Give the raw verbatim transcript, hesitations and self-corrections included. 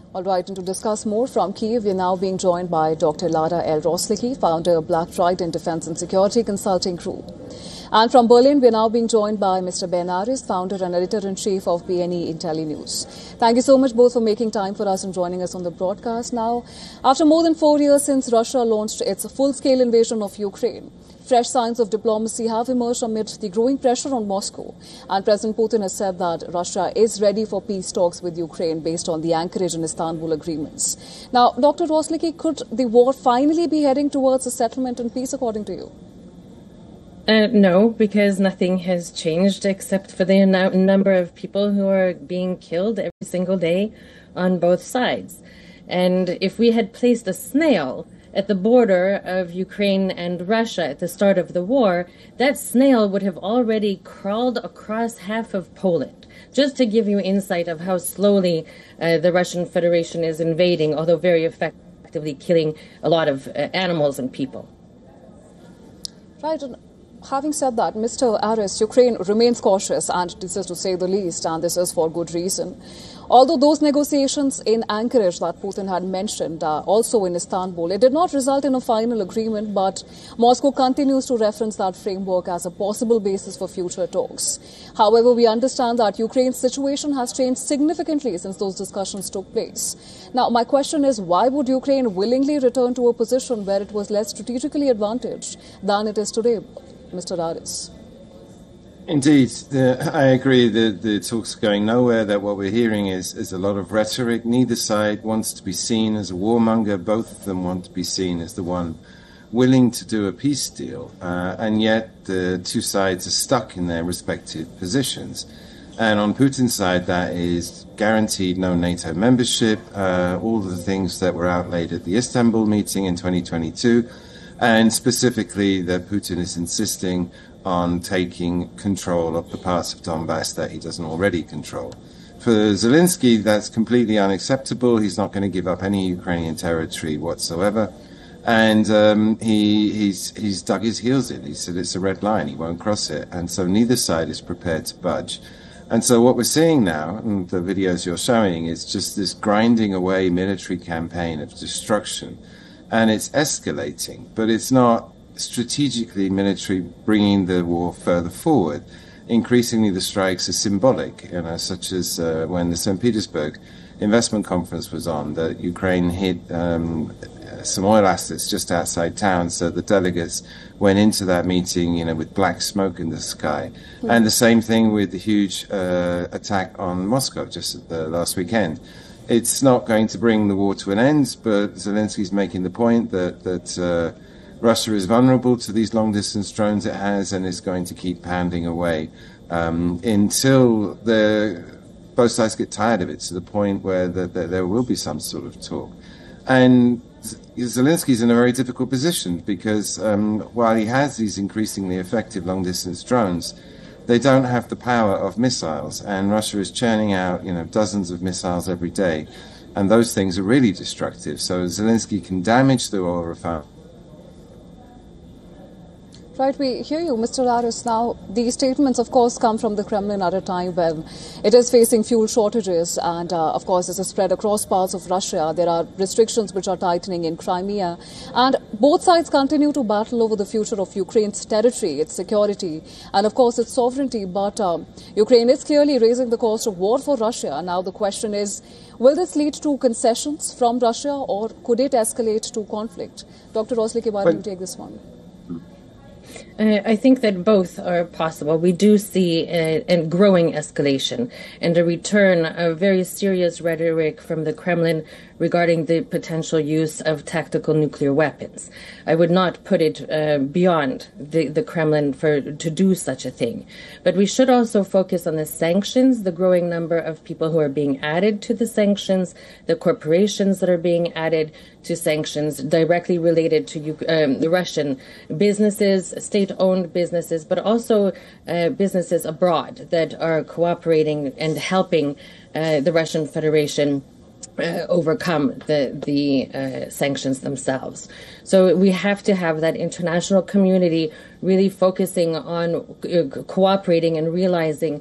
All right, and to discuss more from Kyiv, we're now being joined by Doctor Lara El-Roslicki, founder of Black Trident Defense and Security Consulting Group. And from Berlin, we're now being joined by Mister Ben Aris, founder and editor-in-chief of B N E IntelliNews. Thank you so much both for making time for us and joining us on the broadcast now. After more than four years since Russia launched its full-scale invasion of Ukraine, fresh signs of diplomacy have emerged amid the growing pressure on Moscow. And President Putin has said that Russia is ready for peace talks with Ukraine based on the Anchorage and Istanbul agreements. Now, Doctor Roslicki, could the war finally be heading towards a settlement and peace, according to you? Uh, no, because nothing has changed except for the no- number of people who are being killed every single day on both sides. And if we had placed a snail at the border of Ukraine and Russia at the start of the war, that snail would have already crawled across half of Poland. Just to give you insight of how slowly uh, the Russian Federation is invading, although very effectively killing a lot of uh, animals and people. Right. Having said that, Mister Aris, Ukraine remains cautious, and this is to say the least, and this is for good reason. Although those negotiations in Anchorage that Putin had mentioned, uh, also in Istanbul, it did not result in a final agreement, but Moscow continues to reference that framework as a possible basis for future talks. However, we understand that Ukraine's situation has changed significantly since those discussions took place. Now, my question is, why would Ukraine willingly return to a position where it was less strategically advantaged than it is today, Mister Aris? Indeed, the, I agree that the talks are going nowhere, that what we're hearing is, is a lot of rhetoric. Neither side wants to be seen as a warmonger. Both of them want to be seen as the one willing to do a peace deal. Uh, and yet the two sides are stuck in their respective positions. And on Putin's side, that is guaranteed no NATO membership, uh, all the things that were outlaid at the Istanbul meeting in twenty twenty-two, and specifically that Putin is insisting on taking control of the parts of Donbass that he doesn't already control. For Zelensky, that's completely unacceptable. He's not going to give up any Ukrainian territory whatsoever. And um, he, he's, he's dug his heels in. He said it's a red line. He won't cross it. And so neither side is prepared to budge. And so what we're seeing now, and the videos you're showing, is just this grinding away military campaign of destruction. And it's escalating, but it's not strategically military bringing the war further forward. Increasingly, the strikes are symbolic, you know, such as uh, when the Saint Petersburg investment conference was on, that Ukraine hit um, some oil assets just outside town, so the delegates went into that meeting, you know, with black smoke in the sky. Mm-hmm. And the same thing with the huge uh, attack on Moscow just the last weekend. It's not going to bring the war to an end, but Zelensky's making the point that that uh, Russia is vulnerable to these long-distance drones it has and is going to keep pounding away um, until the, both sides get tired of it, to the point where the, the, there will be some sort of talk. And Zelensky's in a very difficult position because um, while he has these increasingly effective long-distance drones, they don't have the power of missiles, and Russia is churning out, you know, dozens of missiles every day, and those things are really destructive. So Zelensky can damage the oil refinery. Right, we hear you, Mister Aris. Now, these statements, of course, come from the Kremlin at a time when it is facing fuel shortages, and, uh, of course, this is spread across parts of Russia. There are restrictions which are tightening in Crimea, and both sides continue to battle over the future of Ukraine's territory, its security, and, of course, its sovereignty. But uh, Ukraine is clearly raising the cost of war for Russia. Now, the question is, will this lead to concessions from Russia, or could it escalate to conflict? Doctor Roslicki, why don't you take this one? Uh, I think that both are possible. We do see a, a growing escalation and a return of very serious rhetoric from the Kremlin regarding the potential use of tactical nuclear weapons. I would not put it uh, beyond the, the Kremlin for to do such a thing. But we should also focus on the sanctions, the growing number of people who are being added to the sanctions, the corporations that are being added to sanctions directly related to um, the Russian businesses, state-owned businesses, but also uh, businesses abroad that are cooperating and helping uh, the Russian Federation Uh, overcome the the uh, sanctions themselves. So we have to have that international community really focusing on uh, cooperating and realizing